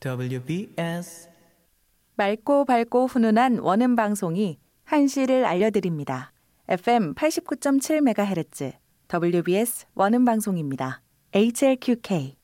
WBS 맑고 밝고 훈훈한 원음 방송이 한시를 알려드립니다. FM 89.7MHz WBS 원음 방송입니다. HLQK